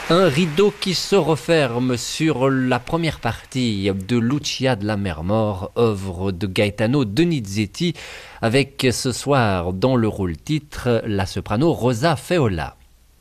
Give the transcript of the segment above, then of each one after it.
Un rideau qui se referme sur la première partie de Lucia de la mer Mort, œuvre de Gaetano Donizetti, avec ce soir dans le rôle titre la soprano Rosa Feola.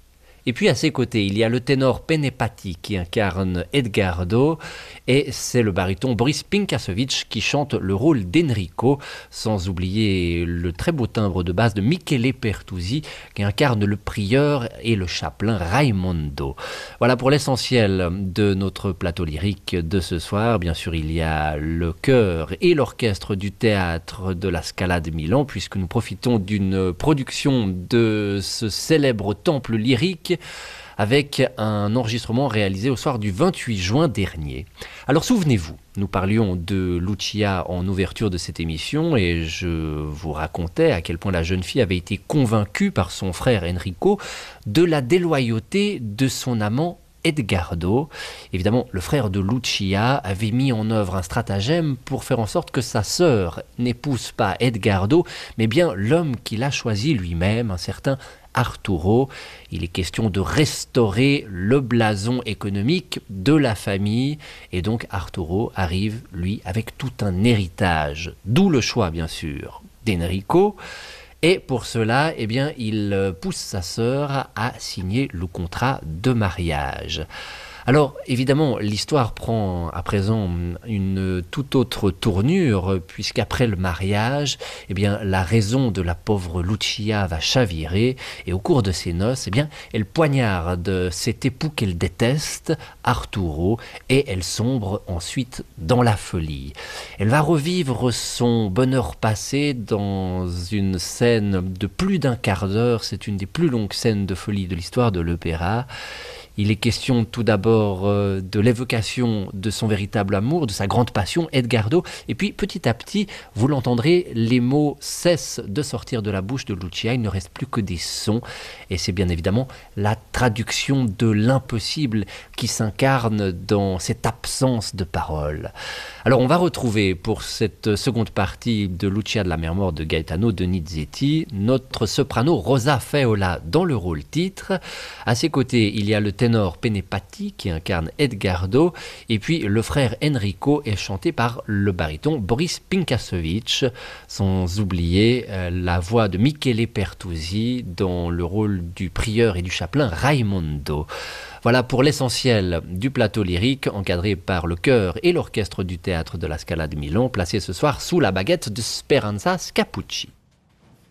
Et puis à ses côtés, il y a le ténor Penepati qui incarne Edgardo et c'est le baryton Boris Pinkasovic qui chante le rôle d'Enrico, sans oublier le très beau timbre de basse de Michele Pertusi qui incarne le prieur et le chapelain Raimondo. Voilà pour l'essentiel de notre plateau lyrique de ce soir. Bien sûr, il y a le chœur et l'orchestre du théâtre de la Scala de Milan, puisque nous profitons d'une production de ce célèbre temple lyrique avec un enregistrement réalisé au soir du 28 juin dernier. Alors souvenez-vous, nous parlions de Lucia en ouverture de cette émission et je vous racontais à quel point la jeune fille avait été convaincue par son frère Enrico de la déloyauté de son amant Edgardo. Évidemment, le frère de Lucia avait mis en œuvre un stratagème pour faire en sorte que sa sœur n'épouse pas Edgardo, mais bien l'homme qu'il a choisi lui-même, un certain Arturo. Il est question de restaurer le blason économique de la famille et donc Arturo arrive, lui, avec tout un héritage. D'où le choix, bien sûr, d'Enrico. Et pour cela, eh bien, il pousse sa sœur à signer le contrat de mariage. Alors, évidemment, l'histoire prend à présent une toute autre tournure, puisqu'après le mariage, eh bien, la raison de la pauvre Lucia va chavirer, et au cours de ses noces, eh bien, elle poignarde cet époux qu'elle déteste, Arturo, et elle sombre ensuite dans la folie. Elle va revivre son bonheur passé dans une scène de plus d'un quart d'heure, c'est une des plus longues scènes de folie de l'histoire de l'opéra. Il est question tout d'abord de l'évocation de son véritable amour, de sa grande passion, Edgardo. Et puis petit à petit, vous l'entendrez, les mots cessent de sortir de la bouche de Lucia. Il ne reste plus que des sons. Et c'est bien évidemment la traduction de l'impossible qui s'incarne dans cette absence de parole. Alors on va retrouver pour cette seconde partie de Lucia de la mer Morte de Gaetano Donizetti notre soprano Rosa Feola dans le rôle titre. À ses côtés, il y a le ténor Penepati qui incarne Edgardo et puis le frère Enrico est chanté par le baryton Boris Pinkasovic, sans oublier la voix de Michele Pertusi dans le rôle du prieur et du chapelain Raimondo. Voilà pour l'essentiel du plateau lyrique encadré par le chœur et l'orchestre du théâtre de la Scala de Milan, placé ce soir sous la baguette de Speranza Scapucci.